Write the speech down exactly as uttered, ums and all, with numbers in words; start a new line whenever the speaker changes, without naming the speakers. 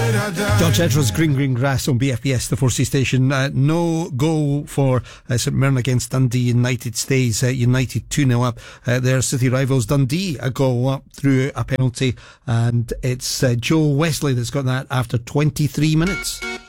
George Ezra's Green Green Grass on B F B S, the four C station. Uh, no goal for uh, St Mirren against Dundee United. Stays uh, United two nil up. Uh, their city rivals Dundee a goal up through a penalty, and it's uh, Joe Wesley that's got that after twenty-three minutes.